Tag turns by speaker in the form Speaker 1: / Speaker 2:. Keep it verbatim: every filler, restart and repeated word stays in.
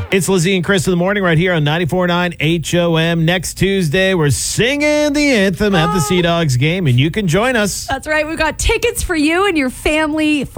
Speaker 1: It's Lizzie and Chris in the morning right here on ninety-four point nine H O M. Next Tuesday, we're singing the anthem at the Sea Dogs game, and you can join us.
Speaker 2: That's right. We've got tickets for you and your family